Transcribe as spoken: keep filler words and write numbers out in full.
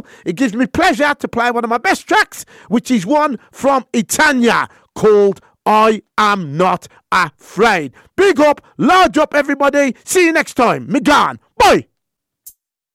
now, it gives me pleasure to play one of my best tracks, which is one from Itanya called I Am Not Afraid. Big up, large up, everybody. See you next time. Me gone. Bye.